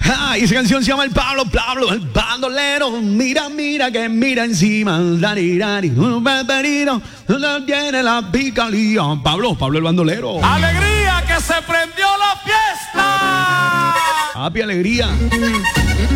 Y esa canción se llama el Pablo, el bandolero. Mira, mira que mira encima. Tiene la picalía. Pablo el bandolero. ¡Alegría que se prendió la fiesta! Happy alegría.